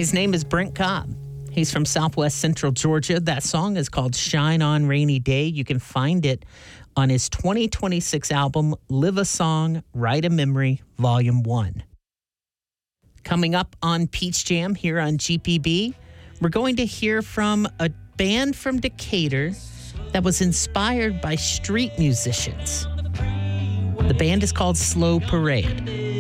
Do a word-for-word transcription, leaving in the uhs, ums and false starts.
His name is Brent Cobb. He's from Southwest Central Georgia. That song is called Shine On Rainy Day. You can find it on his twenty twenty-six album, Live a Song, Write a Memory, Volume one. Coming up on Peach Jam here on G P B, we're going to hear from a band from Decatur that was inspired by street musicians. The band is called Slow Parade.